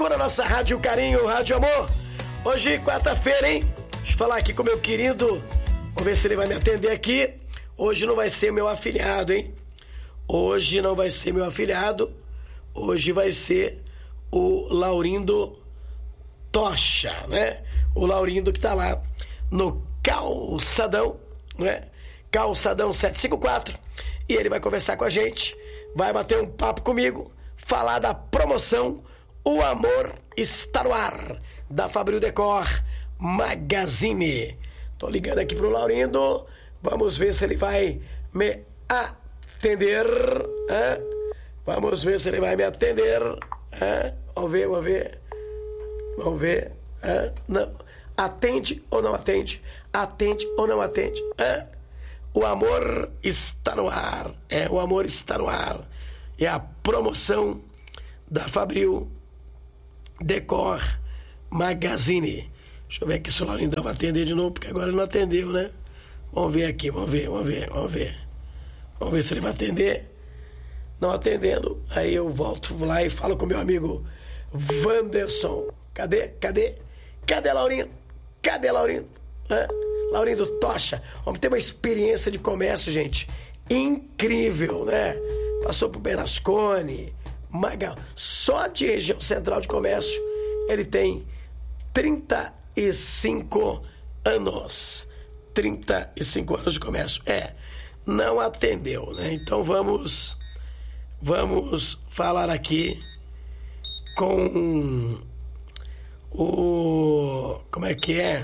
Por a nossa Rádio Carinho, Rádio Amor. Hoje, quarta-feira, hein? Deixa eu falar aqui com o meu querido. Vamos ver se ele vai me atender aqui. Hoje não vai ser meu afilhado, hein? Hoje não vai ser meu afilhado. Hoje vai ser o Laurindo Tocha, né? O Laurindo que tá lá no Calçadão, né? Calçadão 754. E ele vai conversar com a gente, vai bater um papo comigo, falar da promoção O Amor Está no Ar, da Fabril Decor Magazine. Tô ligando aqui pro Laurindo, vamos ver se ele vai me atender. Vamos ver se ele vai me atender. Vamos ver. Não. Atende ou não atende? Atende ou não atende? O amor está no ar. O amor está no ar. É a promoção da Fabril Decor Magazine. Deixa eu ver aqui se o Laurindo vai atender de novo, porque agora ele não atendeu, né? Vamos ver aqui, vamos ver. Vamos ver se ele vai atender. Não atendendo, aí eu volto lá e falo com meu amigo Wanderson. Cadê Laurindo? Laurindo Tocha. Vamos ter uma experiência de comércio, gente, incrível, né? Passou por Bernasconi, Magal. Só de região central de comércio ele tem 35 anos. 35 anos de comércio. Não atendeu, né? Então vamos falar aqui com o... Como é que é?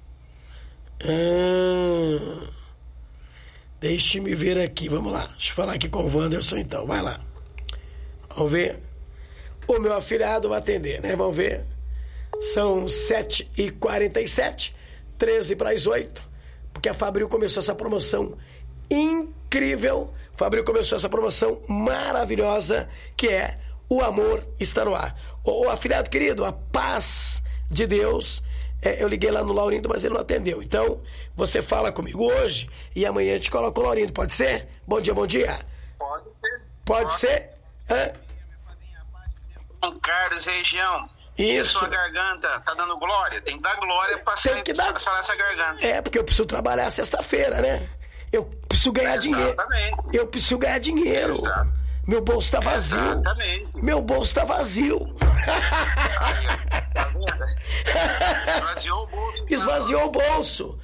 Deixe-me ver aqui, vamos lá. Deixa eu falar aqui com o Wanderson então, vai lá. Vamos ver. O meu afilhado vai atender, né? Vamos ver. São 7h47, 13 para as 8, porque a Fabril começou essa promoção incrível. Fabril começou essa promoção maravilhosa, que é O Amor Está no Ar. Ô afilhado querido, a paz de Deus. Eu liguei lá no Laurindo, mas ele não atendeu. Então, você fala comigo hoje e amanhã a gente coloca o Laurindo. Pode ser? Bom dia. Pode ser? São Carlos, região. Isso. Sua garganta tá dando glória? Tem que dar glória pra sarar essa garganta. Porque eu preciso trabalhar sexta-feira, né? Eu preciso ganhar dinheiro. Eu preciso ganhar dinheiro. Exato. Meu bolso tá vazio. Exatamente. Meu bolso tá vazio. Tá vendo? Esvaziou o bolso. Esvaziou o bolso.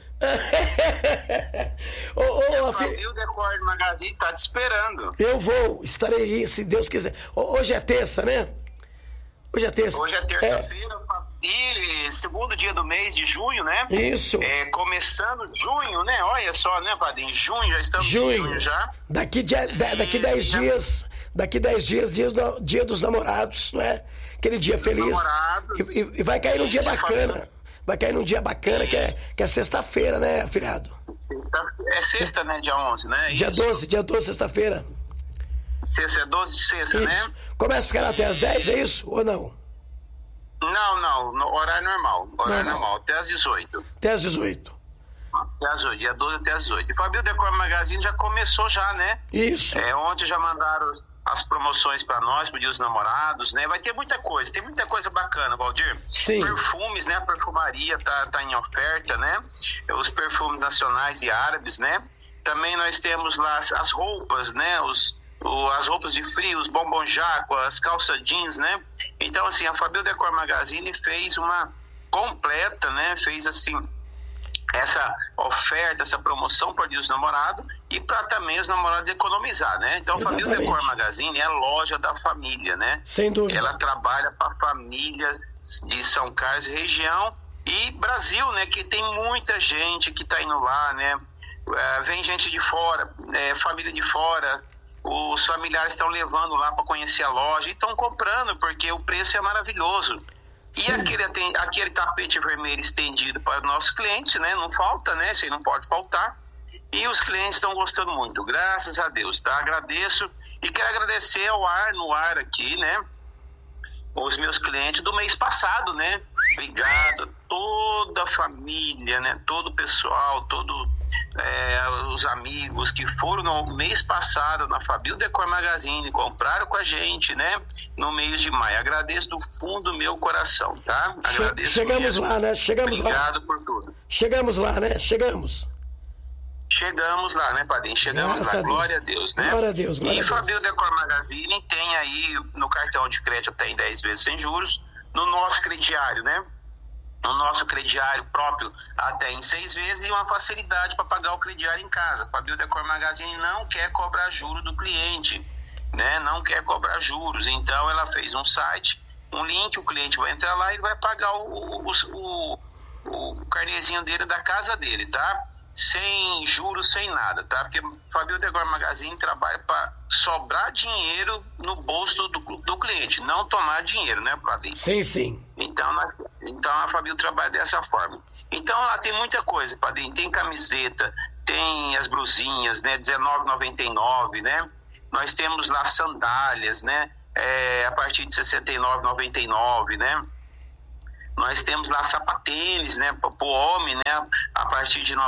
A Fabril Decor Magazine tá te esperando. Eu estarei aí, se Deus quiser. Hoje é terça, né? Hoje é terça-feira. E segundo dia do mês de junho, né? Isso. Começando junho, né? Olha só, né, padrinho? Junho, já estamos em junho já. Daqui 10 dias, dia dos namorados, não é? Aquele dia feliz. E vai cair num dia bacana. Família. Vai cair num dia bacana, que é sexta-feira, né, afilhado? É sexta, né? Dia 11, né? Dia 12, sexta-feira. Sexta, é 12 de sexta, isso. Né? Começa a ficar até às 10, é isso? Ou não? Não, no horário normal. Normal, até às 18. Até às 18. Até às 8, dia 12 até às 18. E Fabril Decor Magazine já começou já, né? Isso. Ontem já mandaram as promoções para nós, pro Dia dos Namorados, né? Vai ter muita coisa, tem muita coisa bacana, Valdir. Sim. Perfumes, né? A perfumaria tá em oferta, né? Os perfumes nacionais e árabes, né? Também nós temos lá as roupas, né? As roupas de frio, os bombonjaco, as calças jeans, né? Então, assim, a Fabril Decor Magazine fez uma completa, né? Fez, assim, essa oferta, essa promoção para o Dia dos Namorados e para também os namorados economizar, né? Então, a Fabril Decor Magazine é a loja da família, né? Sem dúvida. Ela trabalha para a família de São Carlos região e Brasil, né? Que tem muita gente que está indo lá, né? Vem gente de fora, família de fora. Os familiares estão levando lá para conhecer a loja e estão comprando porque o preço é maravilhoso. Sim. E aquele tapete vermelho estendido para os nossos clientes, né? Não falta, né? Isso aí não pode faltar. E os clientes estão gostando muito, graças a Deus, tá? Agradeço e quero agradecer no ar aqui, né? Os meus clientes do mês passado, né? Obrigado a toda a família, né? Todo o pessoal, Os amigos que foram no mês passado na Fabio Decor Magazine, compraram com a gente, né? No mês de maio. Agradeço do fundo do meu coração, tá? Agradeço. Chegamos mesmo. lá, né? Chegamos Obrigado lá. por tudo. Chegamos lá, né? Chegamos lá, né, Padrinho? Chegamos Graças lá. a Deus. Glória a Deus, né? Glória a Deus, glória E a Deus. Fabio Decor Magazine tem aí no cartão de crédito até em 10 vezes sem juros, no nosso crediário, né? No nosso crediário próprio até em 6 vezes e uma facilidade para pagar o crediário em casa. Fabio Decor Magazine não quer cobrar juros do cliente, né? Não quer cobrar juros. Então ela fez um site, um link, o cliente vai entrar lá e vai pagar o carnezinho dele da casa dele, tá? Sem juros, sem nada, tá? Porque Fabio Decor Magazine trabalha para sobrar dinheiro no bolso do cliente, não tomar dinheiro, né, Padrinho? Sim. Então a Fabio trabalha dessa forma. Então lá tem muita coisa, Padrinho. Tem camiseta, tem as blusinhas, né? R$19,99, né? Nós temos lá sandálias, né? A partir de R$69,99, né? Nós temos lá sapatênis, né, para o homem, né, a partir de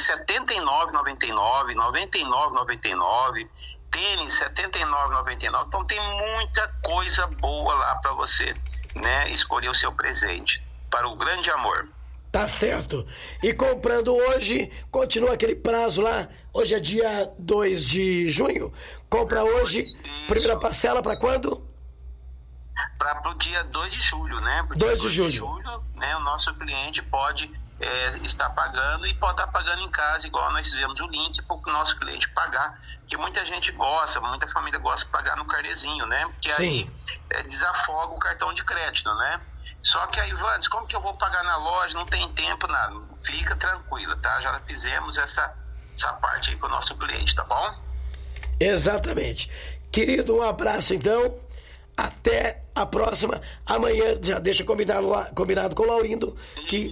R$79,99, R$99,99, tênis R$79,99. Então tem muita coisa boa lá para você, né, escolher o seu presente para o grande amor. Tá certo. E comprando hoje, continua aquele prazo lá. Hoje é dia 2 de junho. Compra hoje, primeira parcela para quando? Para o dia 2 de julho, né? 2 de julho. Né, o nosso cliente pode estar pagando e pode estar pagando em casa, igual nós fizemos o link para o nosso cliente pagar, que muita gente gosta, muita família gosta de pagar no carnezinho, né? Porque Sim. aí desafoga o cartão de crédito, né? Só que aí, Vandes, como que eu vou pagar na loja? Não tem tempo, nada. Fica tranquila, tá? Já fizemos essa parte aí para o nosso cliente, tá bom? Exatamente. Querido, um abraço então. Até a próxima. Amanhã já deixa combinado com o Laurindo que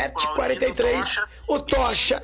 7h43 o Tocha.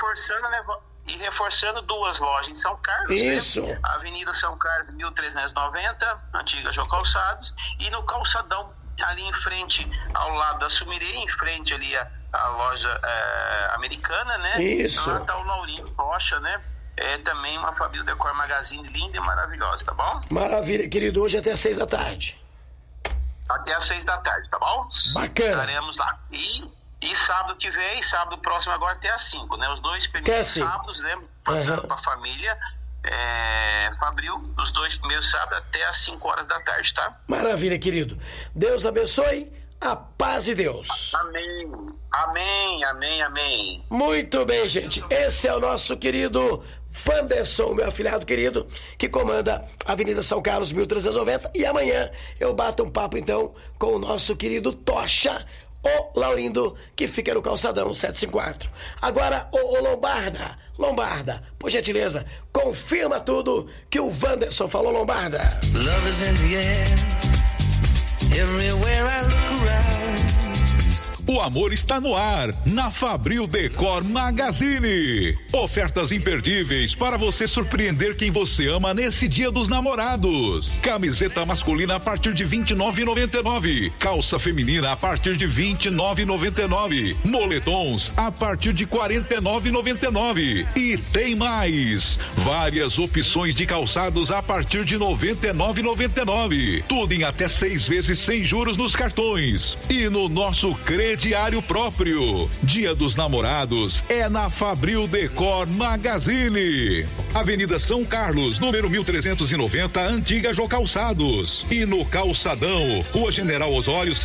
E reforçando 2 lojas em São Carlos. Isso. Né? Avenida São Carlos 1390, antiga João Calçados, e no calçadão ali em frente, ao lado da Sumirê, em frente ali a loja americana, né? Isso. Lá tá o Laurindo Tocha, né? Também uma Fabio Decor Magazine linda e maravilhosa, tá bom? Maravilha, querido. Hoje até às 6 da tarde. Até às 6 da tarde, tá bom? Bacana. Estaremos lá. E sábado que vem, sábado próximo agora até às 5, né? Os 2 primeiros sábados, né? Pra família. Fabril, os 2 primeiros sábados até às 5 horas da tarde, tá? Maravilha, querido. Deus abençoe. A paz de Deus. Amém. Amém, amém, amém. Muito bem, gente. Esse é o nosso querido Wanderson, meu afilhado querido, que comanda a Avenida São Carlos 1390. E amanhã eu bato um papo, então, com o nosso querido Tocha, o Laurindo, que fica no calçadão 754. Agora, o Lombarda, por gentileza, confirma tudo que o Wanderson falou, Lombarda. Love is in the air. Everywhere I look around. O amor está no ar, na Fabril Decor Magazine. Ofertas imperdíveis para você surpreender quem você ama nesse Dia dos Namorados. Camiseta masculina a partir de R$29,99. Calça feminina a partir de R$29,99. Moletons a partir de R$49,99. E tem mais! Várias opções de calçados a partir de R$99,99. Tudo em até 6 vezes sem juros nos cartões. E no nosso crediário próprio. Dia dos Namorados é na Fabril Decor Magazine. Avenida São Carlos, número 1390, antiga Jô Calçados. E no Calçadão, Rua General Osório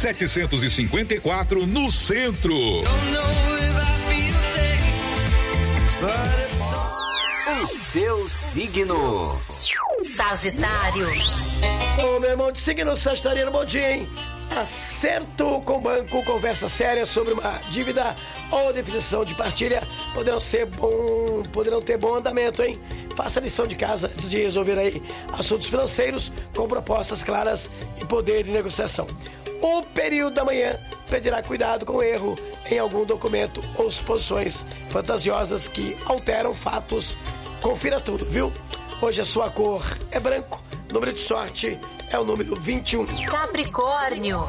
754, no centro. O seu signo. Sagitário. Ô, meu irmão de signo sagitariano, bom dia, hein? Acerto com banco, conversa séria sobre uma dívida ou definição de partilha poderão ter bom andamento, hein? Faça a lição de casa antes de resolver aí assuntos financeiros com propostas claras e poder de negociação. O período da manhã pedirá cuidado com o erro em algum documento ou suposições fantasiosas que alteram fatos. Confira tudo, viu? Hoje a sua cor é branco, número de sorte é o número 21. Capricórnio.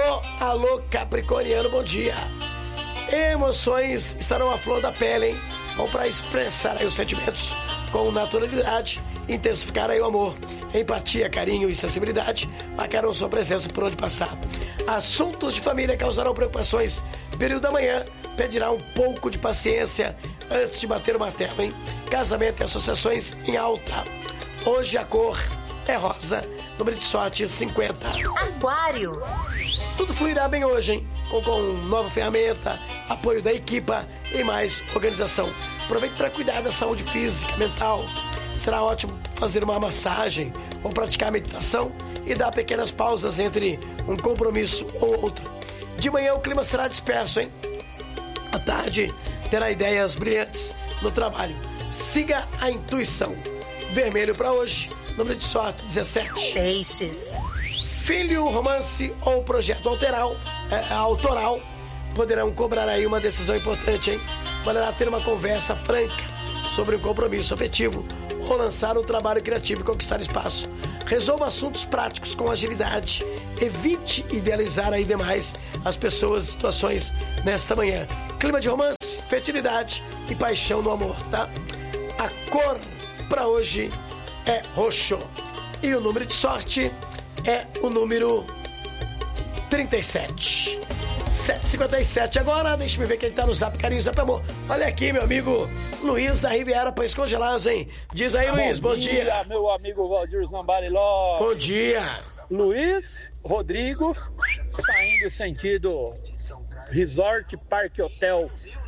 Alô, capricorniano, bom dia. Emoções estarão à flor da pele, hein? bom para expressar aí os sentimentos com naturalidade, intensificar aí o amor, empatia, carinho e sensibilidade, marcarão sua presença por onde passar. Assuntos de família causarão preocupações. Período da manhã pedirá um pouco de paciência antes de bater o martelo, hein? Casamento e associações em alta. Hoje a cor é rosa, número de sorte 50. Aquário. Tudo fluirá bem hoje, hein? Com nova ferramenta, apoio da equipa e mais organização. Aproveite para cuidar da saúde física, mental. Será ótimo fazer uma massagem ou praticar meditação e dar pequenas pausas entre um compromisso ou outro. De manhã o clima será disperso, hein? À tarde terá ideias brilhantes no trabalho. Siga a intuição. Vermelho para hoje, número de sorte 17. Peixes. Filho, romance ou projeto autoral poderão cobrar aí uma decisão importante, hein? Valerá ter uma conversa franca sobre um compromisso afetivo ou lançar um trabalho criativo e conquistar espaço. Resolva assuntos práticos com agilidade. Evite idealizar aí demais as pessoas e situações nesta manhã. Clima de romance, fertilidade e paixão no amor, tá? A cor para hoje é roxo. E o número de sorte é o número 37. 7h57 agora, deixa eu ver quem tá no Zap Carinho, Zap Amor. Olha aqui, meu amigo Luiz da Riviera Pães Congelados, hein? Diz aí, Luiz, bom dia. Meu amigo Valdir Zambariló. Bom dia. Luiz Rodrigo, saindo sentido Resort Parque Hotel.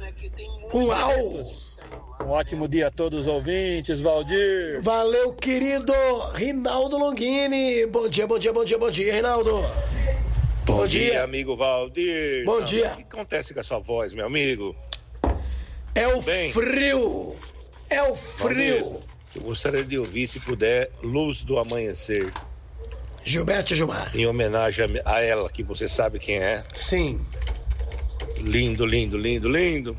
Uau! Um ótimo dia a todos os ouvintes, Valdir. Valeu, querido Rinaldo Longini. Bom dia, bom dia, bom dia, bom dia, Rinaldo. Bom dia, amigo Valdir. Bom dia. O que acontece com a sua voz, meu amigo? É o frio. É o frio. Valdir, eu gostaria de ouvir, se puder, Luz do Amanhecer. Gilberto Gilmar. Em homenagem a ela, que você sabe quem é. Sim. Lindo, lindo, lindo, lindo.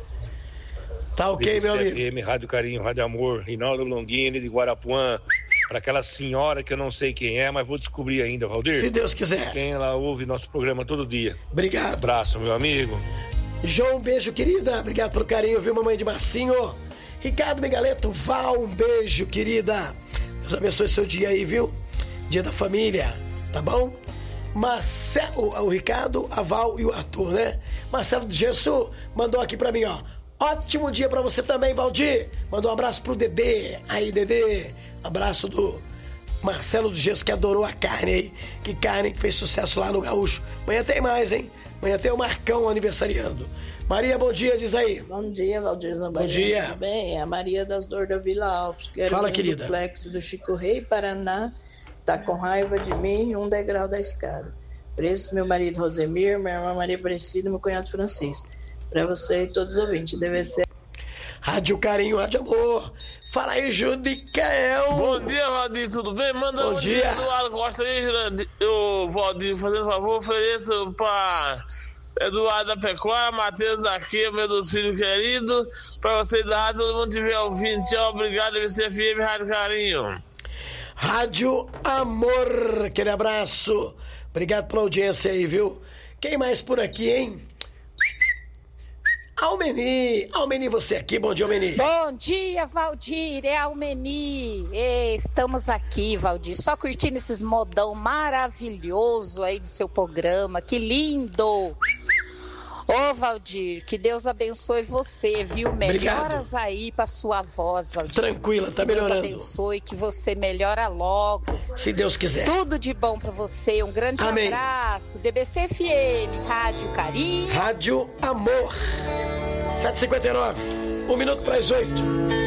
Tá ok, meu amigo. FM, Rádio Carinho, Rádio Amor, Rinaldo Longini de Guarapuã. Para aquela senhora que eu não sei quem é, mas vou descobrir ainda, Valdir. Se Deus quiser. Quem ela ouve nosso programa todo dia. Obrigado. Um abraço, meu amigo. João, um beijo, querida. Obrigado pelo carinho, viu, mamãe de Marcinho. Ricardo Migaleto, Val, um beijo, querida. Deus abençoe seu dia aí, viu? Dia da família, tá bom? Marcelo, o Ricardo, a Val e o Arthur, né? Marcelo de Gesso mandou aqui pra mim, ó. Ótimo dia pra você também, Valdir. Mandou um abraço pro Dedê. Aí, Dedê. Abraço do Marcelo do Gesso, que adorou a carne aí. Que carne que fez sucesso lá no Gaúcho. Amanhã tem mais, hein? Amanhã tem o Marcão aniversariando. Maria, bom dia, diz aí. Bom dia, Valdir Zambarilho. Bom dia. Tudo bem? É a Maria das Dores da Vila Alpes. Fala, querida. O duplex do Chico Rei, Paraná, tá com raiva de mim, um degrau da escada. Preço meu marido Rosemir, minha irmã Maria Aparecida e meu cunhado Francisco. Pra você e todos os ouvintes, deve ser. Rádio Carinho, Rádio Amor. Fala aí, Judicael. Bom dia, Valdir, tudo bem? Manda bom dia. Eduardo Costa aí, o Valdir, fazendo favor, ofereço pra Eduardo da Pecuária, Matheus aqui, meu dos filhos queridos, pra vocês da rádio, todo mundo tiver ouvindo. Tchau, obrigado, MCFM, Rádio Carinho. Rádio Amor, aquele abraço. Obrigado pela audiência aí, viu? Quem mais por aqui, hein? Almeni, você aqui, bom dia, Almeni. Bom dia, Valdir, é Almeni. Estamos aqui, Valdir, só curtindo esses modão maravilhoso aí do seu programa, que lindo. Ô, Valdir, que Deus abençoe você, viu? Melhoras Obrigado. aí pra sua voz, Valdir. Tranquila, tá melhorando. Deus abençoe, que você melhora logo. Se Deus quiser. Tudo de bom pra você, um grande Amém. abraço. DBC FM, Rádio Carinho. Rádio Amor. 7h59, 1 minuto para as 8.